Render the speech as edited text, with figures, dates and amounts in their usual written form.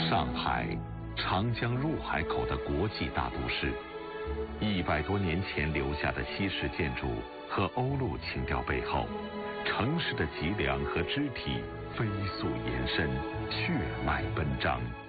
上海，长江入海口的国际大都市，100多年前留下的西式建筑和欧陆情调背后，城市的脊梁和肢体飞速延伸，血脉奔张。